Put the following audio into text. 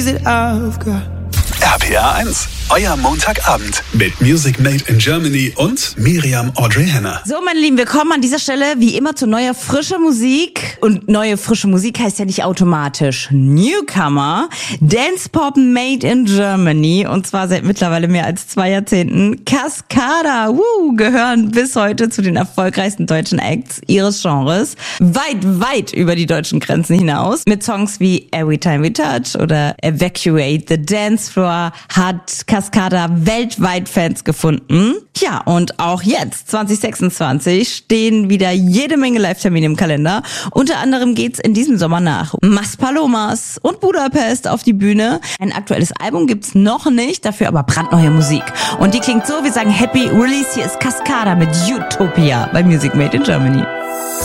RPR 1, euer Montagabend mit Music Made in Germany und Miriam Audrey Henner. So, meine Lieben, wir kommen an dieser Stelle wie immer zu neuer, frischer Musik. Und neue, frische Musik heißt ja nicht automatisch Newcomer. Dance Pop Made in Germany. Und zwar seit mittlerweile mehr als 2 Jahrzehnten. Cascada, gehören bis heute zu den erfolgreichsten deutschen Acts ihres Genres. Weit über die deutschen Grenzen hinaus. Mit Songs wie Every Time We Touch oder Evacuate the Dance Floor hat Cascada weltweit Fans gefunden. Ja, und auch jetzt, 2026, stehen wieder jede Menge Live-Termine im Kalender. Unter anderem geht's in diesem Sommer nach Maspalomas und Budapest auf die Bühne. Ein aktuelles Album gibt's noch nicht, dafür aber brandneue Musik. Und die klingt so, wir sagen Happy Release. Hier ist Cascada mit Utopia bei Music Made in Germany.